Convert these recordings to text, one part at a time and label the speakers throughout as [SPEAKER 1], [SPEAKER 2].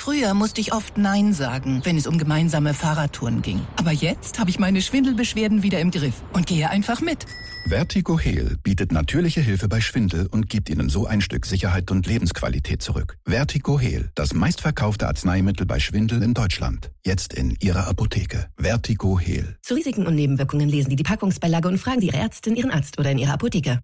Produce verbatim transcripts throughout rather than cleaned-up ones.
[SPEAKER 1] Früher musste ich oft Nein sagen, wenn es um gemeinsame Fahrradtouren ging. Aber jetzt habe ich meine Schwindelbeschwerden wieder im Griff und gehe einfach mit.
[SPEAKER 2] Vertigo Heal bietet natürliche Hilfe bei Schwindel und gibt Ihnen so ein Stück Sicherheit und Lebensqualität zurück. Vertigo Heal, das meistverkaufte Arzneimittel bei Schwindel in Deutschland. Jetzt in Ihrer Apotheke. Vertigo Heal.
[SPEAKER 3] Zu Risiken und Nebenwirkungen lesen Sie die Packungsbeilage und fragen Sie Ihre Ärztin, Ihren Arzt oder in Ihrer Apotheke.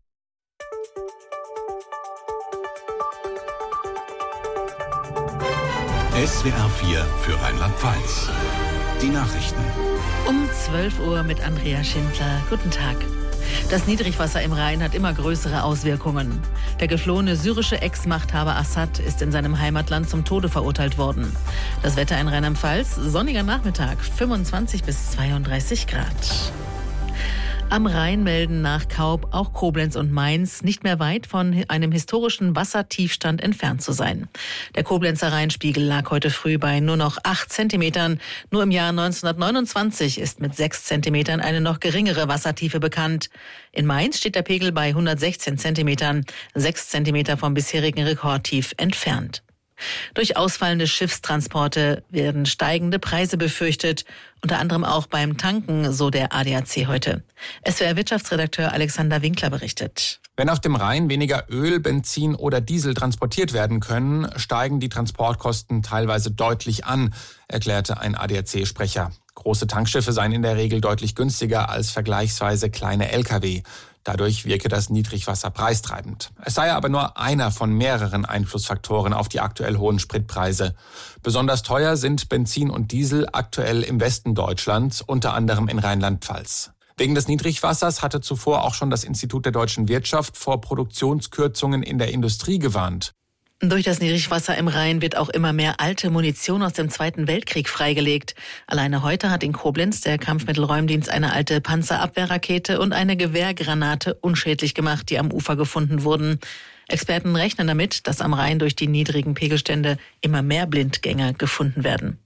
[SPEAKER 4] S W R vier für Rheinland-Pfalz. Die Nachrichten.
[SPEAKER 5] Um zwölf Uhr mit Andrea Schindler. Guten Tag. Das Niedrigwasser im Rhein hat immer größere Auswirkungen. Der geflohene syrische Ex-Machthaber Assad ist in seinem Heimatland zum Tode verurteilt worden. Das Wetter in Rheinland-Pfalz, sonniger Nachmittag, fünfundzwanzig bis zweiunddreißig Grad. Am Rhein melden nach Kaub auch Koblenz und Mainz nicht mehr weit von einem historischen Wassertiefstand entfernt zu sein. Der Koblenzer Rheinspiegel lag heute früh bei nur noch acht Zentimetern. Nur im Jahr neunzehnhundertneunundzwanzig ist mit sechs Zentimetern eine noch geringere Wassertiefe bekannt. In Mainz steht der Pegel bei hundertsechzehn Zentimetern, sechs Zentimeter vom bisherigen Rekordtief entfernt. Durch ausfallende Schiffstransporte werden steigende Preise befürchtet, unter anderem auch beim Tanken, so der A D A C heute. S W R-Wirtschaftsredakteur Alexander Winkler berichtet.
[SPEAKER 6] Wenn auf dem Rhein weniger Öl, Benzin oder Diesel transportiert werden können, steigen die Transportkosten teilweise deutlich an, erklärte ein A D A C-Sprecher. Große Tankschiffe seien in der Regel deutlich günstiger als vergleichsweise kleine L K W. Dadurch wirke das Niedrigwasser preistreibend. Es sei aber nur einer von mehreren Einflussfaktoren auf die aktuell hohen Spritpreise. Besonders teuer sind Benzin und Diesel aktuell im Westen Deutschlands, unter anderem in Rheinland-Pfalz. Wegen des Niedrigwassers hatte zuvor auch schon das Institut der deutschen Wirtschaft vor Produktionskürzungen in der Industrie gewarnt.
[SPEAKER 5] Durch das Niedrigwasser im Rhein wird auch immer mehr alte Munition aus dem Zweiten Weltkrieg freigelegt. Alleine heute hat in Koblenz der Kampfmittelräumdienst eine alte Panzerabwehrrakete und eine Gewehrgranate unschädlich gemacht, die am Ufer gefunden wurden. Experten rechnen damit, dass am Rhein durch die niedrigen Pegelstände immer mehr Blindgänger gefunden werden.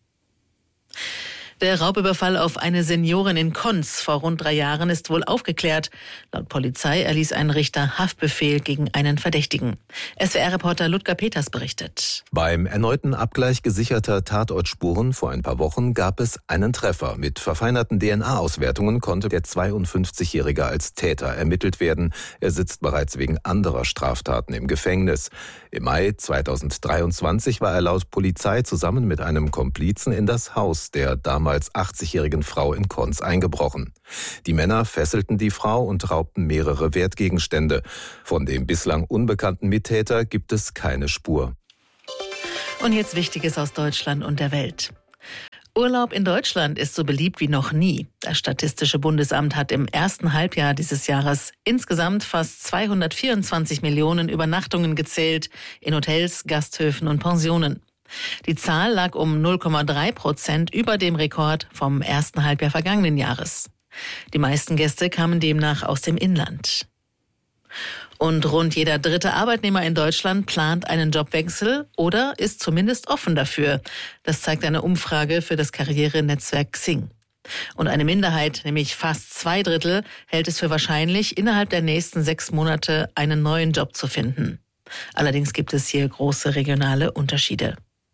[SPEAKER 5] Der Raubüberfall auf eine Seniorin in Konz vor rund drei Jahren ist wohl aufgeklärt. Laut Polizei erließ ein Richter Haftbefehl gegen einen Verdächtigen. S W R-Reporter Ludger Peters berichtet.
[SPEAKER 7] Beim erneuten Abgleich gesicherter Tatortspuren vor ein paar Wochen gab es einen Treffer. Mit verfeinerten D N A-Auswertungen konnte der zweiundfünfzigjährige als Täter ermittelt werden. Er sitzt bereits wegen anderer Straftaten im Gefängnis. Im Mai zweitausenddreiundzwanzig war er laut Polizei zusammen mit einem Komplizen in das Haus der damals achtzigjährigen Frau in Konz eingebrochen. Die Männer fesselten die Frau und raubten mehrere Wertgegenstände. Von dem bislang unbekannten Mittäter gibt es keine Spur.
[SPEAKER 5] Und jetzt Wichtiges aus Deutschland und der Welt. Urlaub in Deutschland ist so beliebt wie noch nie. Das Statistische Bundesamt hat im ersten Halbjahr dieses Jahres insgesamt fast zweihundertvierundzwanzig Millionen Übernachtungen gezählt in Hotels, Gasthöfen und Pensionen. Die Zahl lag um null Komma drei Prozent über dem Rekord vom ersten Halbjahr vergangenen Jahres. Die meisten Gäste kamen demnach aus dem Inland. Und rund jeder dritte Arbeitnehmer in Deutschland plant einen Jobwechsel oder ist zumindest offen dafür. Das zeigt eine Umfrage für das Karrierenetzwerk Xing. Und eine Minderheit, nämlich fast zwei Drittel, hält es für wahrscheinlich, innerhalb der nächsten sechs Monate einen neuen Job zu finden. Allerdings gibt es hier große regionale Unterschiede.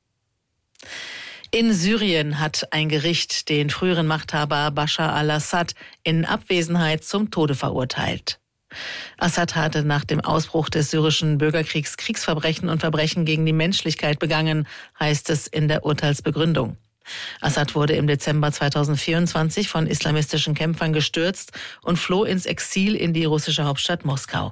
[SPEAKER 5] In Syrien hat ein Gericht den früheren Machthaber Bashar al-Assad in Abwesenheit zum Tode verurteilt. Assad hatte nach dem Ausbruch des syrischen Bürgerkriegs Kriegsverbrechen und Verbrechen gegen die Menschlichkeit begangen, heißt es in der Urteilsbegründung. Assad wurde im Dezember zweitausendvierundzwanzig von islamistischen Kämpfern gestürzt und floh ins Exil in die russische Hauptstadt Moskau.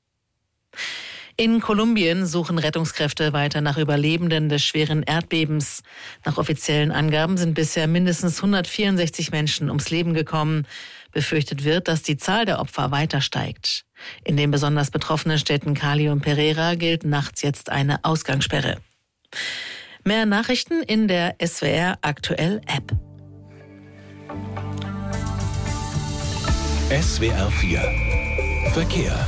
[SPEAKER 5] In Kolumbien suchen Rettungskräfte weiter nach Überlebenden des schweren Erdbebens. Nach offiziellen Angaben sind bisher mindestens hundertvierundsechzig Menschen ums Leben gekommen. Befürchtet wird, dass die Zahl der Opfer weiter steigt. In den besonders betroffenen Städten Cali und Pereira gilt nachts jetzt eine Ausgangssperre. Mehr Nachrichten in der S W R Aktuell App.
[SPEAKER 4] S W R vier Verkehr.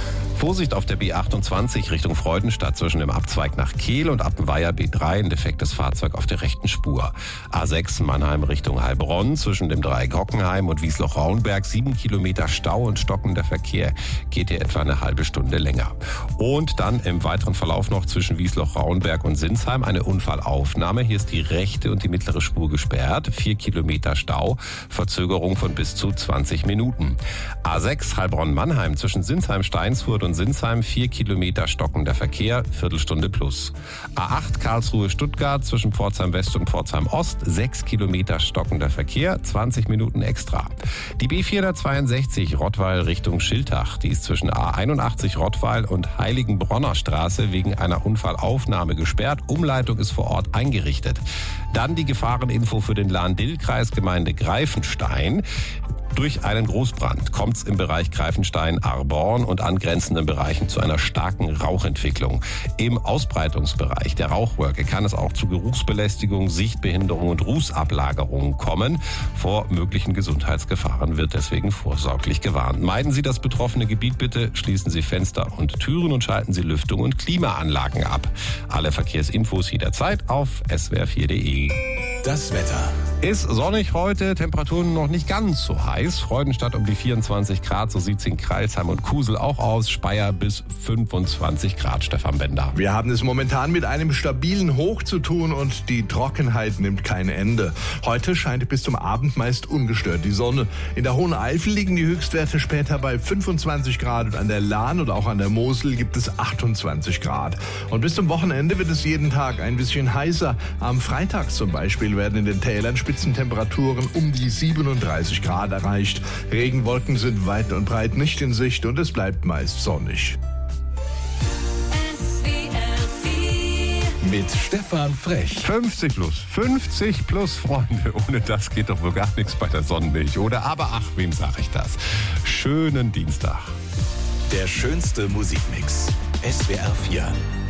[SPEAKER 8] Vorsicht auf der B achtundzwanzig Richtung Freudenstadt zwischen dem Abzweig nach Kehl und Appenweier B drei, ein defektes Fahrzeug auf der rechten Spur. A sechs Mannheim Richtung Heilbronn zwischen dem Dreieck Hockenheim und Wiesloch-Raunberg, sieben Kilometer Stau und stockender Verkehr, geht hier etwa eine halbe Stunde länger. Und dann im weiteren Verlauf noch zwischen Wiesloch-Raunberg und Sinsheim eine Unfallaufnahme. Hier ist die rechte und die mittlere Spur gesperrt, vier Kilometer Stau, Verzögerung von bis zu zwanzig Minuten. A sechs Heilbronn-Mannheim zwischen Sinsheim-Steinsfurt und Sinsheim, vier Kilometer stockender Verkehr, Viertelstunde plus. A acht Karlsruhe-Stuttgart zwischen Pforzheim West und Pforzheim Ost, sechs Kilometer stockender Verkehr, zwanzig Minuten extra. Die B vierhundertzweiundsechzig Rottweil Richtung Schiltach, die ist zwischen A einundachtzig Rottweil und Heiligenbronner Straße wegen einer Unfallaufnahme gesperrt. Umleitung ist vor Ort eingerichtet. Dann die Gefahreninfo für den Lahn-Dill-Kreis, Gemeinde Greifenstein. Durch einen Großbrand kommt es im Bereich Greifenstein-Arborn und angrenzenden Bereichen zu einer starken Rauchentwicklung. Im Ausbreitungsbereich der Rauchwolke kann es auch zu Geruchsbelästigung, Sichtbehinderung und Rußablagerungen kommen. Vor möglichen Gesundheitsgefahren wird deswegen vorsorglich gewarnt. Meiden Sie das betroffene Gebiet bitte, schließen Sie Fenster und Türen und schalten Sie Lüftung und Klimaanlagen ab. Alle Verkehrsinfos jederzeit auf s w r vier punkt d e.
[SPEAKER 4] Das Wetter.
[SPEAKER 8] Ist sonnig heute, Temperaturen noch nicht ganz so heiß. Freudenstadt um die vierundzwanzig Grad, so sieht's in Crailsheim und Kusel auch aus. Speyer bis fünfundzwanzig Grad, Stefan Bender.
[SPEAKER 9] Wir haben es momentan mit einem stabilen Hoch zu tun und die Trockenheit nimmt kein Ende. Heute scheint bis zum Abend meist ungestört die Sonne. In der Hohen Eifel liegen die Höchstwerte später bei fünfundzwanzig Grad und an der Lahn und auch an der Mosel gibt es achtundzwanzig Grad. Und bis zum Wochenende wird es jeden Tag ein bisschen heißer. Am Freitag zum Beispiel werden in den Tälern Spitzentemperaturen um die siebenunddreißig Grad erreicht. Regenwolken sind weit und breit nicht in Sicht und es bleibt meist sonnig.
[SPEAKER 4] Mit Stefan Frech.
[SPEAKER 8] fünfzig plus, fünfzig plus, Freunde. Ohne das geht doch wohl gar nichts bei der Sonnenmilch, oder? Aber ach, wem sag ich das? Schönen Dienstag.
[SPEAKER 4] Der schönste Musikmix. S W R vier.